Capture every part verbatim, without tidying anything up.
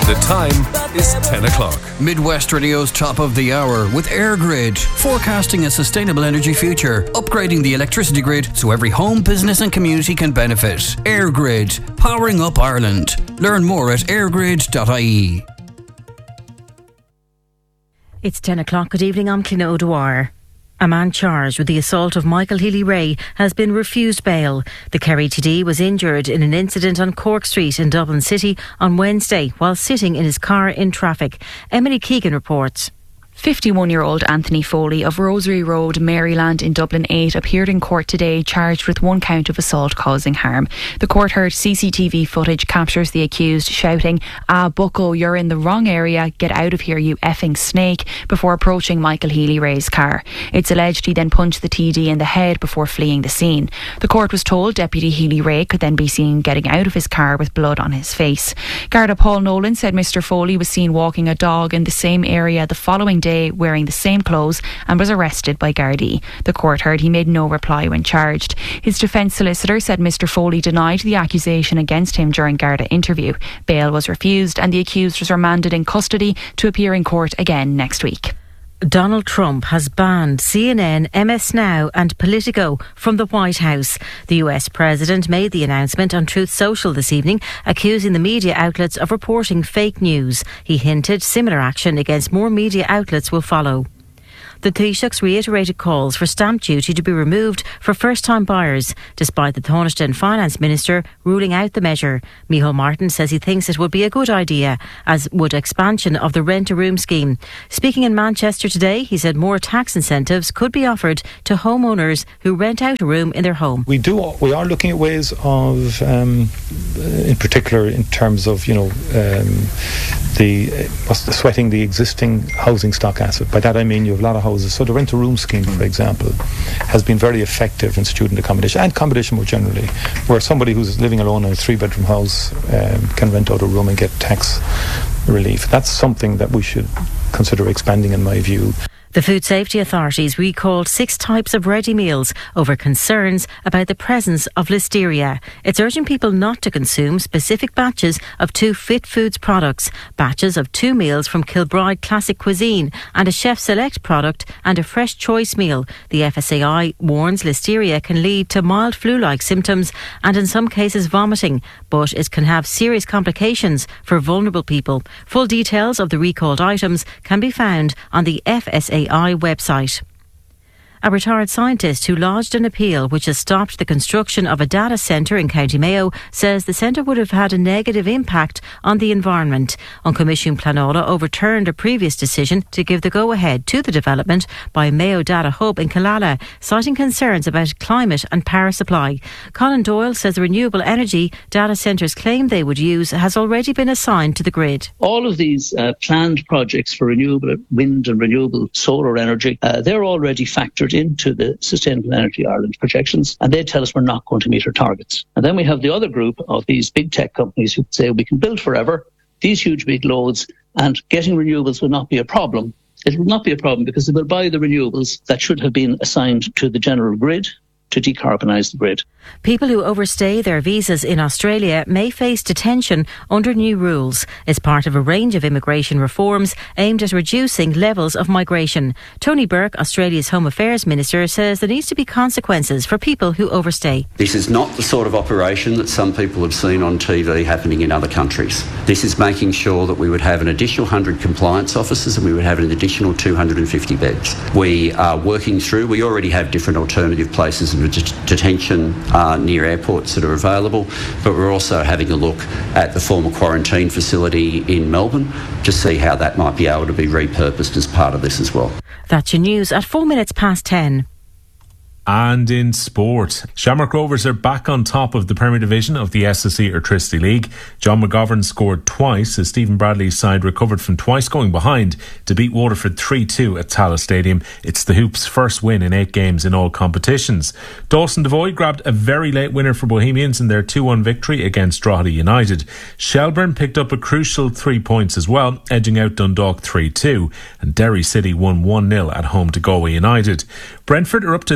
The time is ten o'clock. Midwest Radio's top of the hour with EirGrid, forecasting a sustainable energy future, upgrading the electricity grid so every home, business and community can benefit. EirGrid, powering up Ireland. Learn more at airgrid dot I E. It's ten o'clock. Good evening, I'm Cliona O'Dwyer. A man charged with the assault of Michael Healy-Rae has been refused bail. The Kerry T D was injured in an incident on Cork Street in Dublin City on Wednesday while sitting in his car in traffic. Emily Keegan reports. fifty-one-year-old Anthony Foley of Rosary Road, Maryland in Dublin eight appeared in court today charged with one count of assault causing harm. The court heard C C T V footage captures the accused shouting, "Ah, bucko, you're in the wrong area, get out of here, you effing snake," before approaching Michael Healy-Rae's car. It's alleged he then punched the T D in the head before fleeing the scene. The court was told Deputy Healy-Rae could then be seen getting out of his car with blood on his face. Garda Paul Nolan said Mister Foley was seen walking a dog in the same area the following day wearing the same clothes and was arrested by Gardaí. The court heard he made no reply when charged. His defence solicitor said Mister Foley denied the accusation against him during Garda interview. Bail was refused and the accused was remanded in custody to appear in court again next week. Donald Trump has banned C N N, M S Now and Politico from the White House. The U S President made the announcement on Truth Social this evening, accusing the media outlets of reporting fake news. He hinted similar action against more media outlets will follow. The Taoiseach's reiterated calls for stamp duty to be removed for first-time buyers, despite the Taoiseach Finance Minister ruling out the measure. Micheál Martin says he thinks it would be a good idea, as would expansion of the rent-a-room scheme. Speaking in Manchester today, he said more tax incentives could be offered to homeowners who rent out a room in their home. We do. We are looking at ways of, um, in particular, in terms of you know um, the uh, sweating the existing housing stock asset. By that I mean you have a lot of houses. So the rent-a-room scheme, for example, has been very effective in student accommodation and accommodation more generally, where somebody who's living alone in a three-bedroom house um, can rent out a room and get tax relief. That's something that we should consider expanding, in my view. The Food Safety Authorities recalled six types of ready meals over concerns about the presence of listeria. It's urging people not to consume specific batches of two Fit Foods products, batches of two meals from Kilbride Classic Cuisine and a Chef Select product and a Fresh Choice meal. The F S A I warns listeria can lead to mild flu-like symptoms and in some cases vomiting, but it can have serious complications for vulnerable people. Full details of the recalled items can be found on the F S A I website. A retired scientist who lodged an appeal which has stopped the construction of a data centre in County Mayo says the centre would have had a negative impact on the environment. Uncommissioned Planola overturned a previous decision to give the go-ahead to the development by Mayo Data Hub in Killala, citing concerns about climate and power supply. Colin Doyle says the renewable energy data centres claim they would use has already been assigned to the grid. All of these uh, planned projects for renewable wind and renewable solar energy, uh, they're already factored into the Sustainable Energy Ireland projections, and they tell us we're not going to meet our targets. And then we have the other group of these big tech companies who say we can build forever, these huge big loads, and getting renewables will not be a problem. It will not be a problem because they will buy the renewables that should have been assigned to the general grid to decarbonise the grid. People who overstay their visas in Australia may face detention under new rules. It's part of a range of immigration reforms aimed at reducing levels of migration. Tony Burke, Australia's Home Affairs Minister, says there needs to be consequences for people who overstay. This is not the sort of operation that some people have seen on T V happening in other countries. This is making sure that we would have an additional one hundred compliance officers and we would have an additional two hundred fifty beds. We are working through, we already have different alternative places of detention uh, near airports that are available, but we're also having a look at the former quarantine facility in Melbourne to see how that might be able to be repurposed as part of this as well. That's your news at four minutes past ten. And in sport, Shamrock Rovers are back on top of the Premier Division of the S S E Electricity League. John McGovern scored twice as Stephen Bradley's side recovered from twice going behind to beat Waterford three two at Tallaght Stadium. It's the Hoops' first win in eight games in all competitions. Dawson Devoy grabbed a very late winner for Bohemians in their two one victory against Drogheda United. Shelburne picked up a crucial three points as well, edging out Dundalk three two, and Derry City won one nil at home to Galway United. Brentford are up to third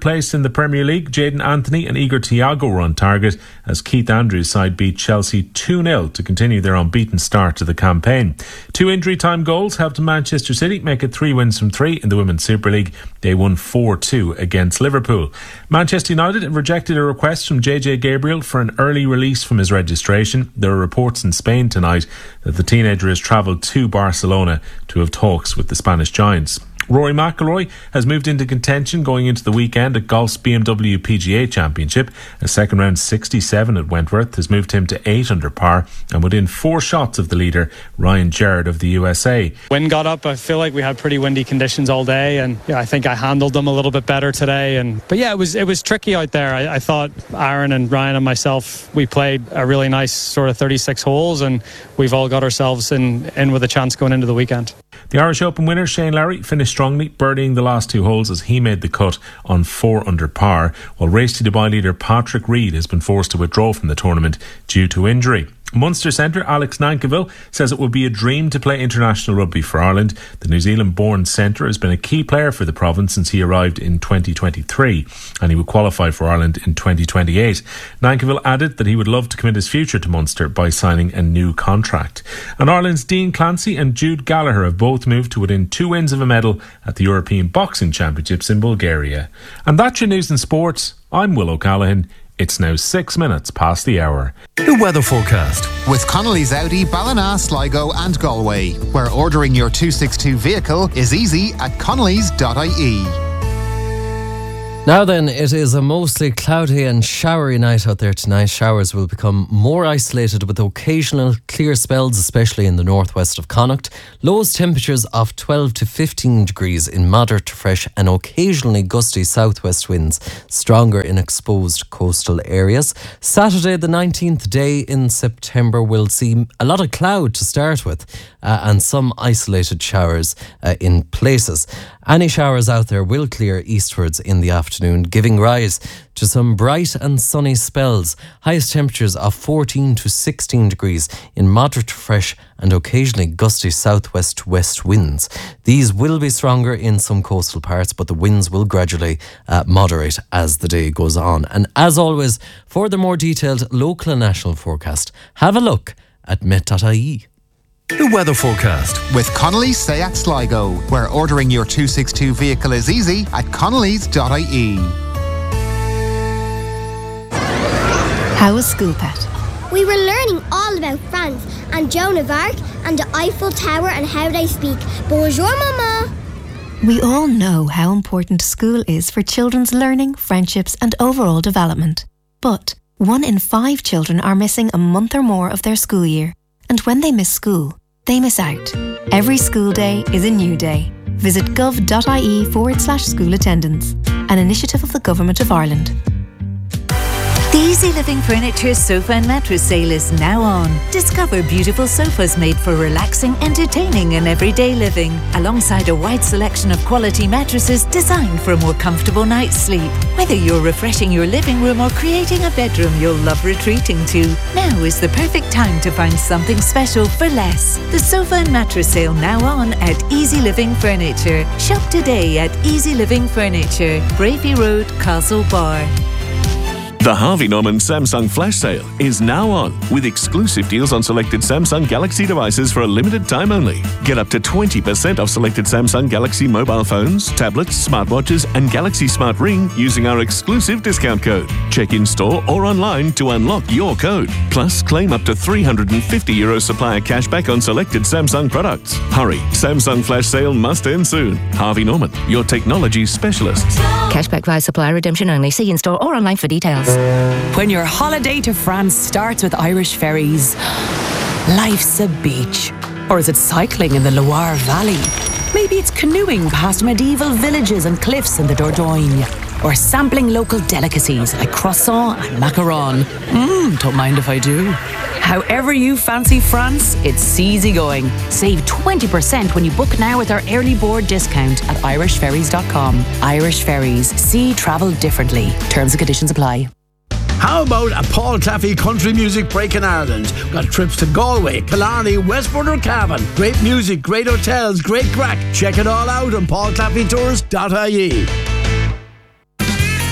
place in the Premier League. Jayden Anthony and Igor Thiago were on target as Keith Andrews' side beat Chelsea two nil to continue their unbeaten start to the campaign. Two injury time goals helped Manchester City make it three wins from three in the Women's Super League. They won four two against Liverpool. Manchester United have rejected a request from J J Gabriel for an early release from his registration. There are reports in Spain tonight that the teenager has travelled to Barcelona to have talks with the Spanish giants. Rory McIlroy has moved into contention going into the weekend at golf's B M W P G A Championship. A second round sixty-seven at Wentworth has moved him to eight under par and within four shots of the leader, Ryan Gerrard of the U S A. Wind got up. I feel like we had pretty windy conditions all day, and yeah, I think I handled them a little bit better today. And but yeah, it was it was tricky out there. I, I thought Aaron and Ryan and myself, we played a really nice sort of thirty-six holes, and we've all got ourselves in, in with a chance going into the weekend. The Irish Open winner Shane Lowry finished strongly, birdieing the last two holes as he made the cut on four under par, while Race to Dubai leader Patrick Reed has been forced to withdraw from the tournament due to injury. Munster centre Alex Nankivell says it would be a dream to play international rugby for Ireland. The New Zealand-born centre has been a key player for the province since he arrived in twenty twenty-three, and he would qualify for Ireland in twenty twenty-eight. Nankivell added that he would love to commit his future to Munster by signing a new contract. And Ireland's Dean Clancy and Jude Gallagher have both moved to within two wins of a medal at the European Boxing Championships in Bulgaria. And that's your news and sports. I'm Will O'Callaghan. It's now six minutes past the hour. The weather forecast with Connolly's Audi, Ballina, Sligo and Galway, where ordering your two sixty-two vehicle is easy at connellys dot I E. Now then, it is a mostly cloudy and showery night out there tonight. Showers will become more isolated with occasional clear spells, especially in the northwest of Connacht. Lowest temperatures of twelve to fifteen degrees in moderate to fresh and occasionally gusty southwest winds, stronger in exposed coastal areas. Saturday the nineteenth day in September will see a lot of cloud to start with uh, and some isolated showers uh, in places. Any showers out there will clear eastwards in the afternoon, giving rise to some bright and sunny spells. Highest temperatures of fourteen to sixteen degrees in moderate to fresh and occasionally gusty southwest west winds. These will be stronger in some coastal parts, but the winds will gradually uh, moderate as the day goes on. And as always, for the more detailed local and national forecast, have a look at met dot I E. The weather forecast with Connolly's Seat Sligo, where ordering your two sixty-two vehicle is easy at connellys dot I E. How was school, Pat? We were learning all about France and Joan of Arc and the Eiffel Tower and how they speak. Bonjour, Mama. We all know how important school is for children's learning, friendships and overall development. But one in five children are missing a month or more of their school year. And when they miss school, they miss out. Every school day is a new day. Visit gov.ie forward slash school attendance, an initiative of the Government of Ireland. The Easy Living Furniture sofa and mattress sale is now on. Discover beautiful sofas made for relaxing, entertaining and everyday living, alongside a wide selection of quality mattresses designed for a more comfortable night's sleep. Whether you're refreshing your living room or creating a bedroom you'll love retreating to, now is the perfect time to find something special for less. The sofa and mattress sale now on at Easy Living Furniture. Shop today at Easy Living Furniture, Bravey Road, Castlebar. The Harvey Norman Samsung Flash Sale is now on, with exclusive deals on selected Samsung Galaxy devices for a limited time only. Get up to twenty percent off selected Samsung Galaxy mobile phones, tablets, smartwatches and Galaxy Smart Ring using our exclusive discount code. Check in store or online to unlock your code. Plus, claim up to three hundred fifty euro supplier cashback on selected Samsung products. Hurry, Samsung Flash Sale must end soon. Harvey Norman, your technology specialists. Cashback via supplier redemption only. See in store or online for details. When your holiday to France starts with Irish Ferries, life's a beach. Or is it cycling in the Loire Valley? Maybe it's canoeing past medieval villages and cliffs in the Dordogne. Or sampling local delicacies like croissant and macaron. Mmm, don't mind if I do. However you fancy France, it's easy going. Save twenty percent when you book now with our early board discount at irish ferries dot com. Irish Ferries. See travel differently. Terms and conditions apply. How about a Paul Claffey country music break in Ireland? We've got trips to Galway, Killarney, Westport or Cavan. Great music, great hotels, great crack. Check it all out on paul claffey tours dot I E.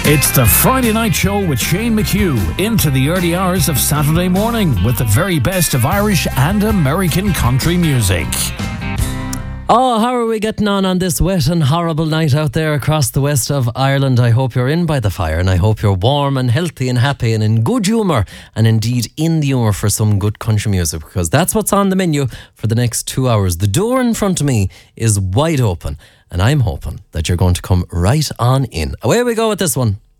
It's the Friday Night Show with Shane McHugh into the early hours of Saturday morning with the very best of Irish and American country music. Oh, how are we getting on on this wet and horrible night out there across the west of Ireland? I hope you're in by the fire, and I hope you're warm and healthy and happy and in good humour, and indeed in the humour for some good country music, because that's what's on the menu for the next two hours. The door in front of me is wide open, and I'm hoping that you're going to come right on in. Away we go with this one.